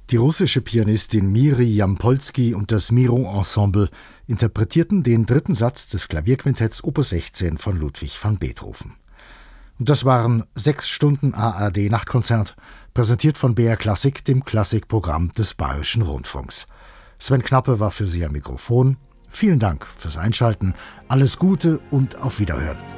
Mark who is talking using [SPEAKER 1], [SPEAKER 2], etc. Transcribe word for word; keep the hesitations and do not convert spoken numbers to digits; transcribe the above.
[SPEAKER 1] Die russische Pianistin Miri Jampolsky und das Miro Ensemble interpretierten den dritten Satz des Klavierquintetts Opus sechzehn von Ludwig van Beethoven. Und das waren sechs Stunden A R D-Nachtkonzert, präsentiert von B R Klassik, dem Klassikprogramm des Bayerischen Rundfunks. Sven Knappe war für Sie am Mikrofon. Vielen Dank fürs Einschalten, alles Gute und auf Wiederhören.